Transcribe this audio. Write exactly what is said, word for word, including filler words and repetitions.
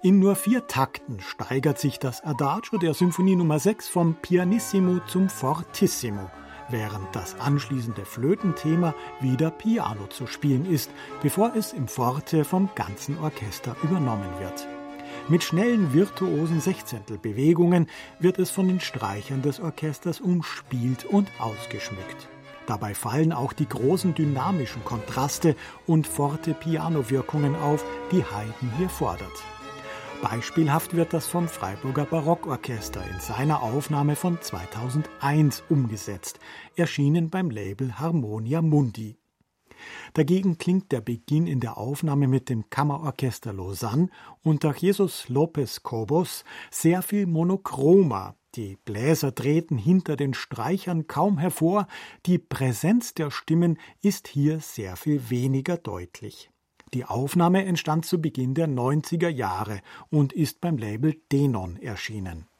In nur vier Takten steigert sich das Adagio der Symphonie Nummer sechs vom Pianissimo zum Fortissimo, während das anschließende Flötenthema wieder Piano zu spielen ist, bevor es im Forte vom ganzen Orchester übernommen wird. Mit schnellen, virtuosen Sechzehntelbewegungen wird es von den Streichern des Orchesters umspielt und ausgeschmückt. Dabei fallen auch die großen dynamischen Kontraste und Forte-Piano-Wirkungen auf, die Haydn hier fordert. Beispielhaft wird das vom Freiburger Barockorchester in seiner Aufnahme von zweitausendeins umgesetzt, erschienen beim Label Harmonia Mundi. Dagegen klingt der Beginn in der Aufnahme mit dem Kammerorchester Lausanne unter Jesus López Cobos sehr viel monochromer. Die Bläser treten hinter den Streichern kaum hervor, die Präsenz der Stimmen ist hier sehr viel weniger deutlich. Die Aufnahme entstand zu Beginn der neunziger Jahre und ist beim Label Denon erschienen.